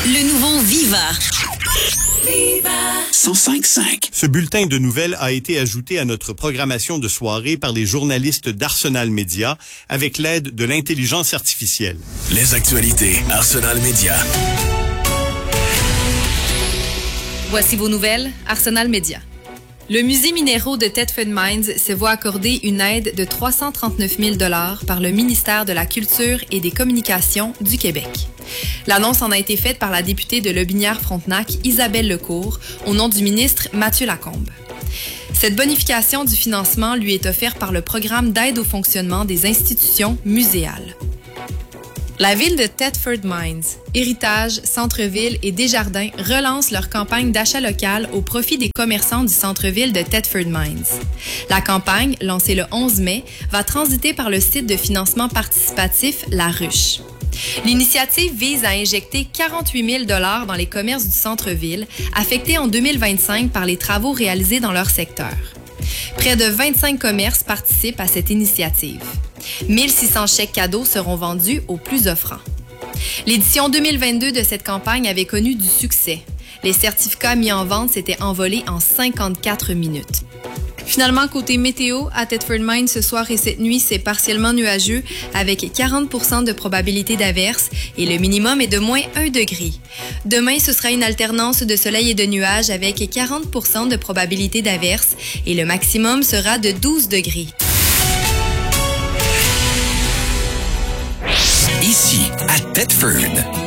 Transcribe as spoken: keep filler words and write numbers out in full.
Le nouveau Viva. Viva. cent cinq cinq. Ce bulletin de nouvelles a été ajouté à notre programmation de soirée par les journalistes d'Arsenal Média avec l'aide de l'intelligence artificielle. Les actualités Arsenal Média. Voici vos nouvelles, Arsenal Média. Le musée minéraux de Thetford Mines se voit accorder une aide de trois cent trente-neuf mille dollars par le ministère de la Culture et des Communications du Québec. L'annonce en a été faite par la députée de Lobinière-Frontenac, Isabelle Lecourt, au nom du ministre Mathieu Lacombe. Cette bonification du financement lui est offerte par le programme d'aide au fonctionnement des institutions muséales. La ville de Thetford Mines, Héritage, Centre-Ville et Desjardins relancent leur campagne d'achat local au profit des commerçants du centre-ville de Thetford Mines. La campagne, lancée le onze mai, va transiter par le site de financement participatif La Ruche. L'initiative vise à injecter quarante-huit mille dollars dans les commerces du centre-ville, affectés en deux mille vingt-cinq par les travaux réalisés dans leur secteur. Près de vingt-cinq commerces participent à cette initiative. mille six cents chèques cadeaux seront vendus aux plus offrants. L'édition deux mille vingt-deux de cette campagne avait connu du succès. Les certificats mis en vente s'étaient envolés en cinquante-quatre minutes. Finalement, côté météo, à Thetford Mines ce soir et cette nuit, c'est partiellement nuageux avec quarante pour cent de probabilité d'averse et le minimum est de moins un degré. Demain, ce sera une alternance de soleil et de nuages avec quarante pour cent de probabilité d'averse et le maximum sera de douze degrés. Ici, à Thetford,